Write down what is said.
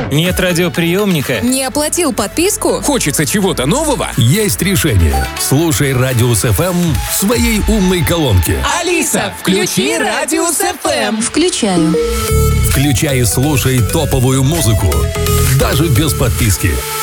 Нет радиоприемника? Не оплатил подписку? Хочется чего-то нового? Есть решение. Слушай Радиус ФМ в своей умной колонке. Алиса, включи Радиус ФМ. Включаю. Включай и слушай топовую музыку. Даже без подписки.